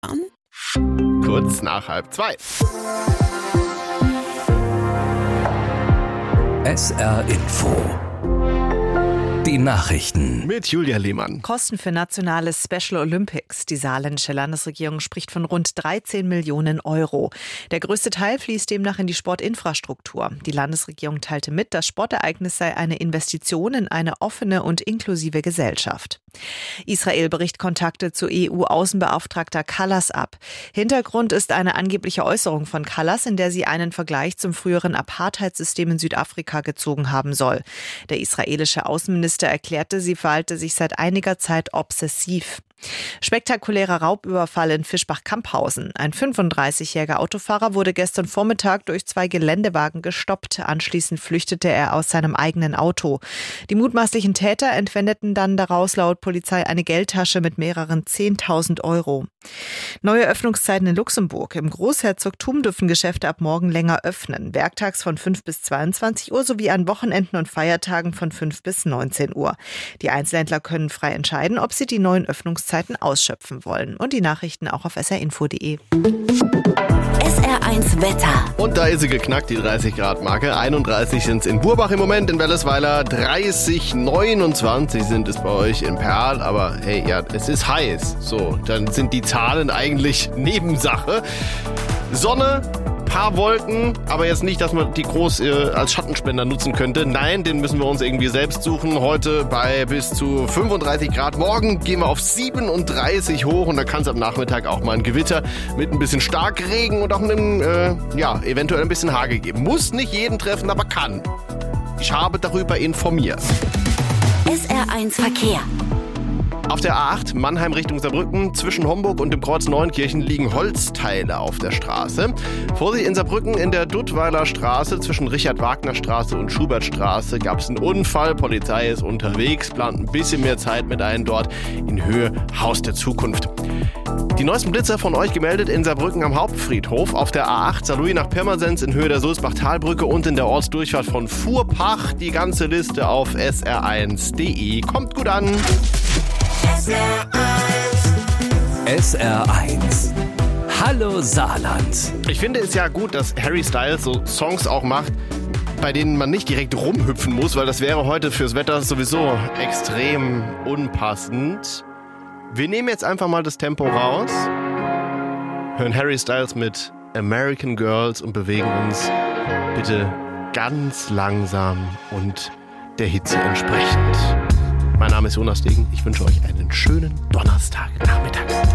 Kurz nach 1:30. SR Info. Die Nachrichten. Mit Julia Lehmann. Kosten für nationale Special Olympics. Die saarländische Landesregierung spricht von rund 13 Millionen Euro. Der größte Teil fließt demnach in die Sportinfrastruktur. Die Landesregierung teilte mit, das Sportereignis sei eine Investition in eine offene und inklusive Gesellschaft. Israel bricht Kontakte zu EU-Außenbeauftragter Kallas ab. Hintergrund ist eine angebliche Äußerung von Kallas, in der sie einen Vergleich zum früheren Apartheidssystem in Südafrika gezogen haben soll. Der israelische Außenminister erklärte, sie verhalte sich seit einiger Zeit obsessiv. Spektakulärer Raubüberfall in Fischbach-Camphausen. Ein 35-jähriger Autofahrer wurde gestern Vormittag durch 2 Geländewagen gestoppt. Anschließend flüchtete er aus seinem eigenen Auto. Die mutmaßlichen Täter entwendeten dann daraus laut Polizei eine Geldtasche mit mehreren 10.000 Euro. Neue Öffnungszeiten in Luxemburg. Im Großherzogtum dürfen Geschäfte ab morgen länger öffnen. Werktags von 5 bis 22 Uhr sowie an Wochenenden und Feiertagen von 5 bis 19 Uhr. Die Einzelhändler können frei entscheiden, ob sie die neuen Öffnungszeiten ausschöpfen wollen. Und die Nachrichten auch auf srinfo.de. SR1 Wetter. Und da ist sie geknackt, die 30-Grad-Marke. 31 sind es in Burbach im Moment, in Wellesweiler 30, 29 sind es bei euch in Perl. Aber hey, ja, es ist heiß. So, dann sind die Zahlen eigentlich Nebensache. Sonne, paar Wolken, aber jetzt nicht, dass man die groß als Schattenspender nutzen könnte. Nein, den müssen wir uns irgendwie selbst suchen. Heute bei bis zu 35 Grad. Morgen gehen wir auf 37 hoch und da kann es am Nachmittag auch mal ein Gewitter mit ein bisschen Starkregen und auch einem, eventuell ein bisschen Hagel geben. Muss nicht jeden treffen, aber kann. Ich habe darüber informiert. SR1 Verkehr. Auf der A8 Mannheim Richtung Saarbrücken zwischen Homburg und dem Kreuz Neunkirchen liegen Holzteile auf der Straße. Vorsicht in Saarbrücken in der Duttweiler Straße zwischen Richard-Wagner-Straße und Schubertstraße gab es einen Unfall. Polizei ist unterwegs, plant ein bisschen mehr Zeit mit einem dort in Höhe Haus der Zukunft. Die neuesten Blitzer von euch gemeldet in Saarbrücken am Hauptfriedhof, auf der A8 Saarlouis nach Pirmasens in Höhe der Sulzbach-Talbrücke und in der Ortsdurchfahrt von Fuhrpach. Die ganze Liste auf sr1.de. Kommt gut an! SR1. Hallo Saarland. Ich finde es ja gut, dass Harry Styles so Songs auch macht, bei denen man nicht direkt rumhüpfen muss, weil das wäre heute fürs Wetter sowieso extrem unpassend. Wir nehmen jetzt einfach mal das Tempo raus, hören Harry Styles mit American Girls und bewegen uns bitte ganz langsam und der Hitze entsprechend. Mein Name ist Jonas Degen. Ich wünsche euch einen schönen Donnerstagnachmittag.